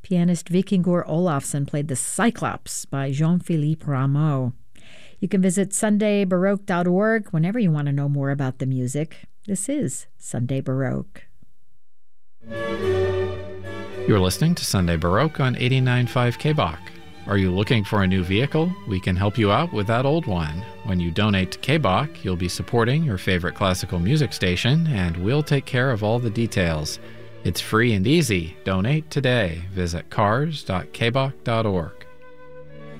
Pianist Vikingur Olafsson played the Cyclops by Jean-Philippe Rameau. You can visit SundayBaroque.org whenever you want to know more about the music. This is Sunday Baroque. You're listening to Sunday Baroque on 89.5 KBOC. Are you looking for a new vehicle? We can help you out with that old one. When you donate to KBOC, you'll be supporting your favorite classical music station, and we'll take care of all the details. It's free and easy. Donate today. Visit cars.kbok.org.